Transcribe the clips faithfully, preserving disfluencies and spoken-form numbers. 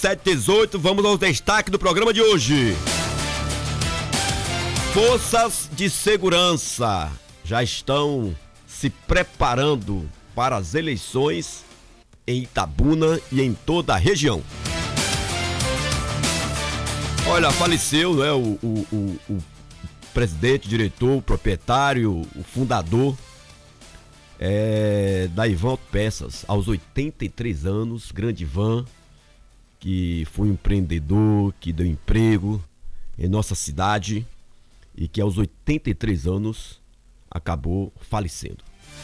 sete e dezoito, vamos ao destaque do programa de hoje. Forças de segurança já estão se preparando para as eleições em Itabuna e em toda a região. Olha, faleceu, né, o, o, o, o presidente, diretor, o proprietário, o fundador é, da Ivan Autopeças, aos oitenta e três anos, grande Ivan, que foi um empreendedor, que deu emprego em nossa cidade e que aos oitenta e três anos acabou falecendo.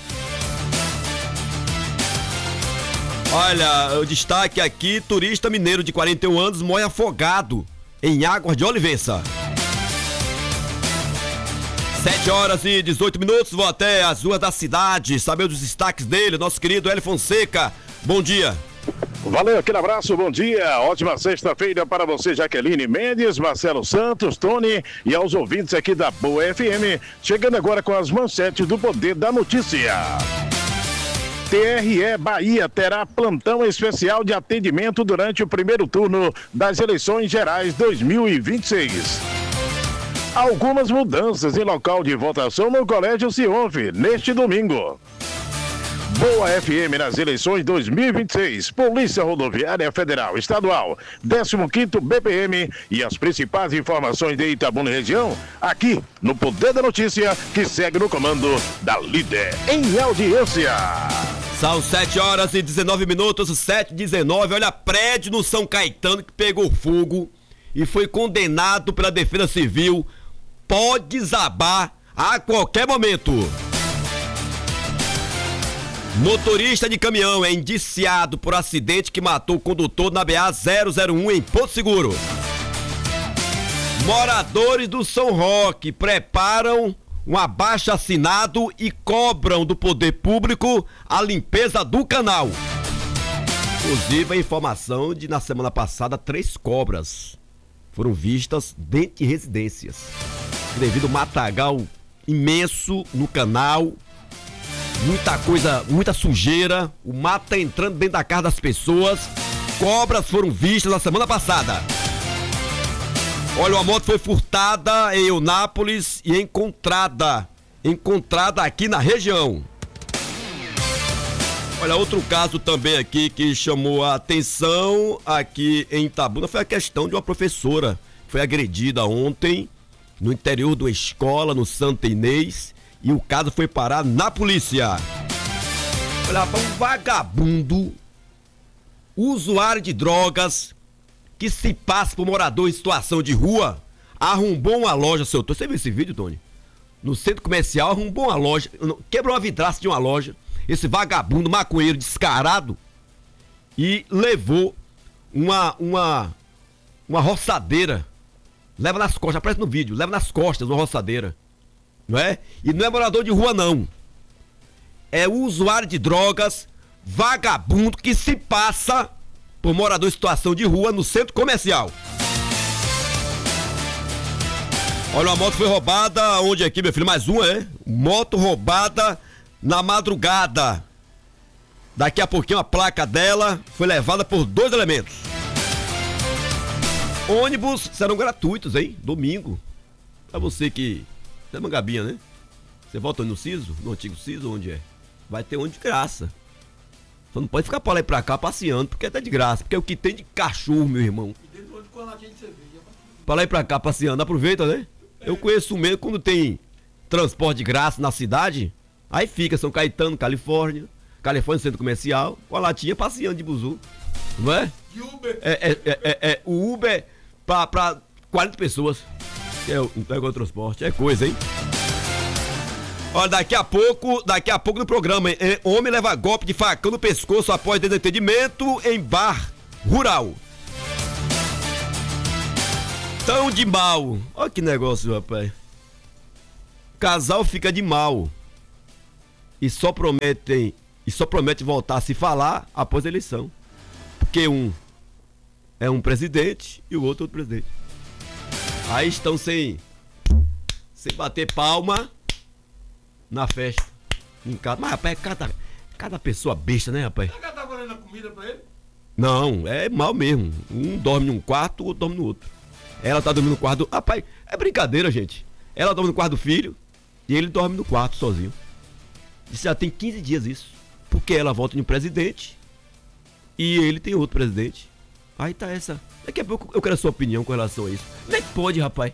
Olha, o destaque aqui, turista mineiro de quarenta e um anos morre afogado em Águas de Olivença. sete horas e dezoito minutos, vou até as ruas da cidade, saber dos destaques dele, nosso querido Hélio Fonseca. Bom dia. Valeu, aquele abraço, bom dia, ótima sexta-feira para você, Jaqueline Mendes, Marcelo Santos, Tony e aos ouvintes aqui da Boa F M, chegando agora com as manchetes do Poder da Notícia. T R E Bahia terá plantão especial de atendimento durante o primeiro turno das eleições gerais dois mil e vinte e seis. Algumas mudanças em local de votação no Colégio Sionf neste domingo. Boa F M nas eleições dois mil e vinte e seis, Polícia Rodoviária Federal Estadual, décimo quinto B P M e as principais informações de Itabuna e região, aqui no Poder da Notícia, que segue no comando da Líder em audiência. São sete horas e dezenove minutos, sete e dezenove, olha, prédio no São Caetano que pegou fogo e foi condenado pela Defesa Civil, pode desabar a qualquer momento. Motorista de caminhão é indiciado por acidente que matou o condutor na B A zero zero um em Porto Seguro. Moradores do São Roque preparam um abaixo-assinado e cobram do poder público a limpeza do canal. Inclusive a informação de na semana passada três cobras foram vistas dentro de residências devido ao matagal imenso no canal. Muita coisa, muita sujeira, o mato tá entrando dentro da casa das pessoas. Cobras foram vistas na semana passada. Olha, uma moto foi furtada em Eunápolis e encontrada, encontrada aqui na região. Olha, outro caso também aqui que chamou a atenção aqui em Itabuna foi a questão de uma professora que foi agredida ontem no interior de uma escola no Santa Inês. E o caso foi parar na polícia. Olha, um vagabundo, usuário de drogas, que se passa por morador em situação de rua, arrombou uma loja, seu Tony. Você viu esse vídeo, Tony? No centro comercial, arrombou uma loja, quebrou a vidraça de uma loja, esse vagabundo, maconheiro, descarado, e levou uma, uma, uma roçadeira, leva nas costas, aparece no vídeo, leva nas costas uma roçadeira. Não é? E não é morador de rua, não. É usuário de drogas, vagabundo que se passa por morador em situação de rua no centro comercial. Olha, uma moto foi roubada, onde aqui, meu filho? Mais uma, é? Moto roubada na madrugada. Daqui a pouquinho a placa dela foi levada por dois elementos. Ônibus serão gratuitos, hein? Domingo. Pra você que... Você é Mangabinha, né? Você volta no Ciso? No antigo Ciso, onde é? Vai ter onde de graça. Só não pode ficar pra lá e pra cá passeando, porque é até de graça. Porque é o que tem de cachorro, meu irmão. E dentro de latinha de cerveja. Pra lá e pra cá passeando, aproveita, né? É. Eu conheço o mesmo, quando tem transporte de graça na cidade, aí fica São Caetano, Califórnia, Califórnia, centro comercial, com a latinha passeando de buzu. Não é? De Uber. É, é, é, é, é o Uber pra, pra quarenta pessoas. É, não pega o transporte, é coisa, hein? Olha, daqui a pouco, daqui a pouco no programa, hein? Homem leva golpe de facão no pescoço após desentendimento em bar rural. Tão de mal. Olha que negócio, rapaz. Casal fica de mal e só prometem, e só promete voltar a se falar após a eleição. Porque um é um presidente e o outro é outro presidente. Aí estão sem, sem bater palma na festa, em casa. Mas, rapaz, cada, cada pessoa besta, né, rapaz? Você tá valendo a comida pra ele? Não, é mal mesmo. Um dorme num quarto, o outro dorme no outro. Ela tá dormindo no quarto do... Rapaz, é brincadeira, gente. Ela dorme no quarto do filho e ele dorme no quarto sozinho. Isso já tem quinze dias isso. Porque ela volta de um presidente e ele tem outro presidente. Aí tá essa... Daqui a pouco eu quero a sua opinião com relação a isso. Como é que pode, rapaz?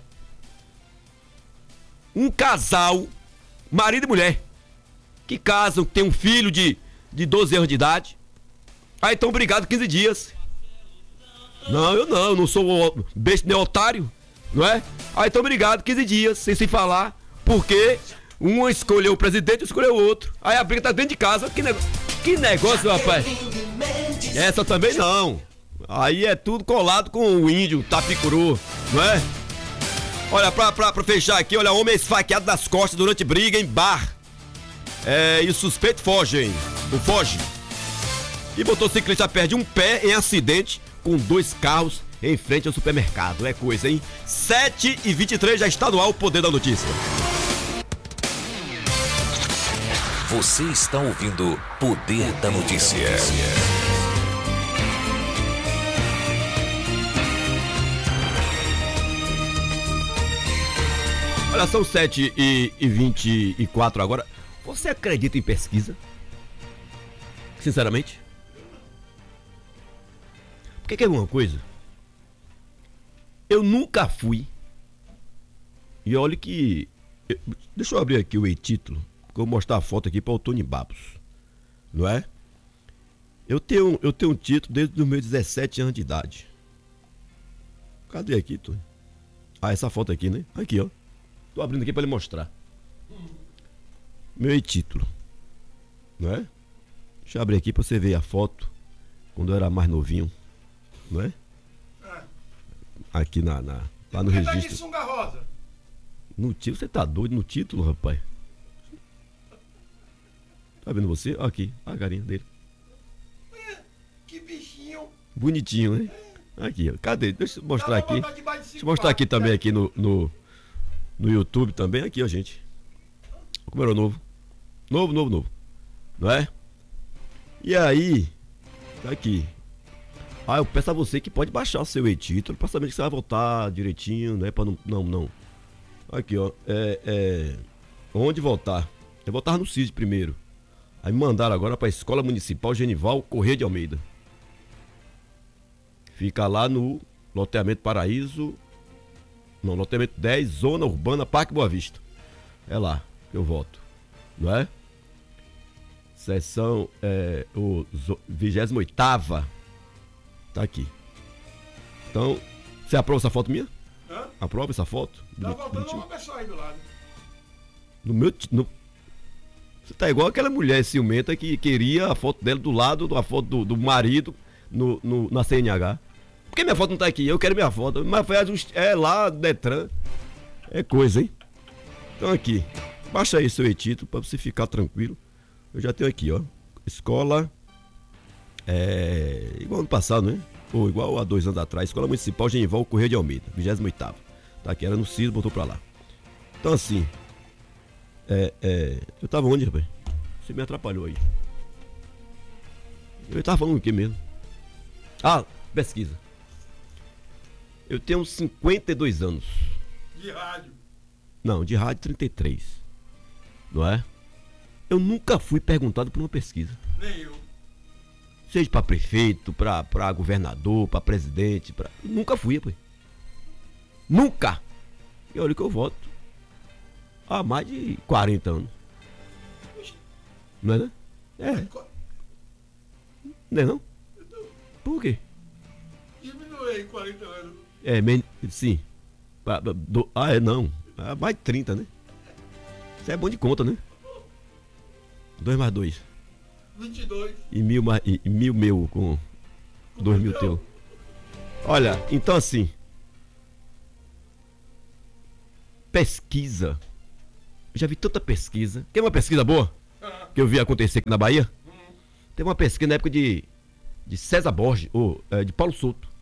Um casal, marido e mulher, que casam, que tem um filho de, de doze anos de idade. Aí estão brigados quinze dias. Não, eu não, eu não sou besta nem otário, não é? Aí estão brigados quinze dias, sem se falar, porque um escolheu o presidente e escolheu o outro. Aí a briga tá dentro de casa. Que, nego... que negócio, rapaz? Essa também não. Aí é tudo colado com o índio, tapicuru, não é? Olha, pra, pra, pra fechar aqui, olha, homem esfaqueado nas costas durante briga em bar. É, e o suspeito foge, hein? O foge. E motociclista perde um pé em acidente com dois carros em frente ao supermercado. É coisa, hein? sete e vinte e três, já está no ar o Poder da Notícia. Você está ouvindo Poder da Notícia. Olha, são sete e vinte e quatro agora. Você acredita em pesquisa? Sinceramente? Porque quer uma coisa? Eu nunca fui. E olha que... Deixa eu abrir aqui o e-título, que eu vou mostrar a foto aqui para o Tony Babos. Não é? Eu tenho, eu tenho um título desde os meus dezessete anos de idade. Cadê aqui, Tony? Ah, essa foto aqui, né? Aqui, ó. Tô abrindo aqui para ele mostrar. Meu título, não é? Deixa eu abrir aqui para você ver a foto quando eu era mais novinho, não é? É. Aqui na, na lá no registro. Tá de sunga rosa? No título, você tá doido no título, rapaz? Tá vendo você? Ó, aqui, a carinha dele. É, que bichinho. Bonitinho, né? É. Aqui, ó. Cadê? Deixa eu mostrar aqui. Deixa eu mostrar aqui também aqui no, no no YouTube também, aqui, ó, gente. Como era novo. Novo, novo, novo. Não é? E aí, tá aqui. Ah, eu peço a você que pode baixar o seu e-título pra saber que você vai votar direitinho, né? Pra não, não, não. Aqui, ó. É, é... Onde votar? Eu votava no C I S primeiro. Aí me mandaram agora pra Escola Municipal Genival Corrêa de Almeida. Fica lá no loteamento Paraíso. Não, loteamento dez, Zona Urbana, Parque Boa Vista. É lá que eu voto, não é? Seção, é, o vigésima oitava. Tá aqui. Então, você aprova essa foto minha? Hã? Aprova essa foto? Tá faltando uma pessoa aí do lado. No meu... No... Você tá igual aquela mulher ciumenta que queria a foto dela do lado da foto do, do marido no, no, na C N H. Por que minha foto não tá aqui? Eu quero minha foto. Mas foi just... é lá, Detran. É coisa, hein? Então aqui. Baixa aí seu e-título pra você ficar tranquilo. Eu já tenho aqui, ó. Escola. É. Igual ano passado, né? Ou igual há dois anos atrás. Escola Municipal Genival Corrêa de Almeida. vigésima oitava. Tá aqui, era no C I S, botou pra lá. Então assim. É. é... Eu tava onde, rapaz? Você me atrapalhou aí. Eu tava falando o que mesmo? Ah, pesquisa. Eu tenho cinquenta e dois anos. De rádio? Não, de rádio trinta e três. Não é? Eu nunca fui perguntado por uma pesquisa. Nem eu. Seja pra prefeito, pra, pra governador, pra presidente, pra... Nunca fui, pô. Nunca! E olha que eu voto. Há mais de quarenta anos. Não é, né? É. Não é não? Por quê? Diminuí quarenta anos. É, men... sim. Do... Ah, é não. É mais de trinta, né? Isso é bom de conta, né? dois mais dois. vinte e dois. E mil, mais... e mil meu com dois mil teu. Olha, então assim. Pesquisa. Eu já vi tanta pesquisa. Tem uma pesquisa boa? Ah. Que eu vi acontecer aqui na Bahia? Hum. Tem uma pesquisa na época de, de César Borges, ou é, de Paulo Souto.